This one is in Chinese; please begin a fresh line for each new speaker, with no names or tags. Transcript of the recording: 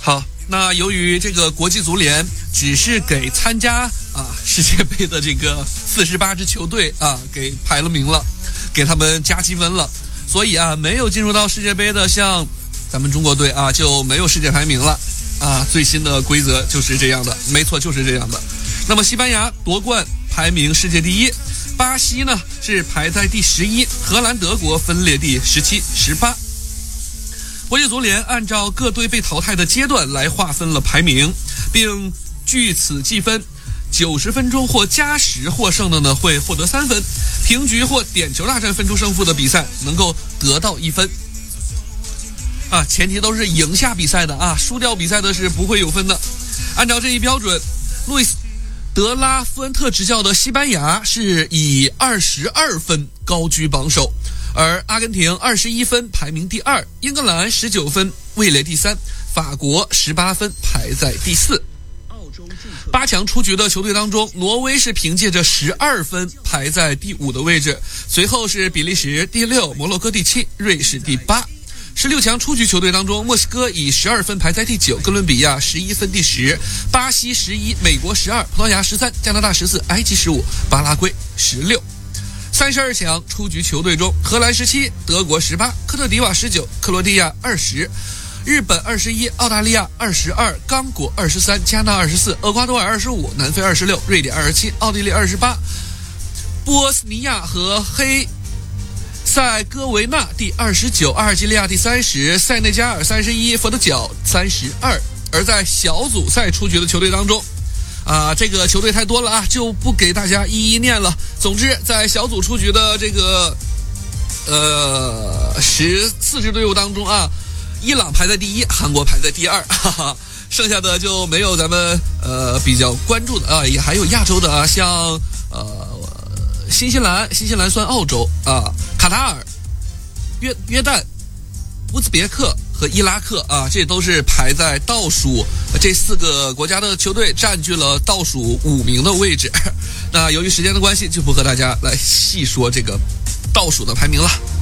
好，那由于这个国际足联只是给参加世界杯的这个48支球队给排了名了，给他们加积分了，所以没有进入到世界杯的像咱们中国队就没有世界排名了最新的规则就是这样的，没错，就是这样的。那么西班牙夺冠排名世界第一，巴西呢是排在第11，荷兰、德国分列第17、18。国际足联按照各队被淘汰的阶段来划分了排名，并据此计分，90分钟或加时获胜的呢会获得3分，平局或点球大战分出胜负的比赛能够得到1分。前提都是赢下比赛的输掉比赛的是不会有分的。按照这一标准，路易斯·德拉夫恩特执教的西班牙是以22分高居榜首，而阿根廷21分排名第2，英格兰19分位列第3，法国18分排在第4。8强出局的球队当中，挪威是凭借着12分排在第5的位置，随后是比利时第6，摩洛哥第7，瑞士第8。16强出局球队当中，墨西哥以12分排在第9，哥伦比亚11分第10，巴西11，美国12，葡萄牙13，加拿大14，埃及15，巴拉圭16。32强出局球队中，荷兰17，德国18，科特迪瓦19，克罗地亚20，日本21，澳大利亚22，刚果23，加纳24，厄瓜多尔25，南非26，瑞典27，奥地利28，波斯尼亚和黑塞哥维纳第29，阿尔及利亚第30，塞内加尔31，佛得角32。而在小组赛出局的球队当中这个球队太多了就不给大家一一念了。总之在小组出局的这个14支队伍当中伊朗排在第1，韩国排在第2，剩下的就没有咱们比较关注的也还有亚洲的像新西兰算澳洲卡塔尔、约旦、乌兹别克和伊拉克这都是排在倒数，这4个国家的球队占据了倒数5名的位置。那由于时间的关系，就不和大家来细说这个倒数的排名了。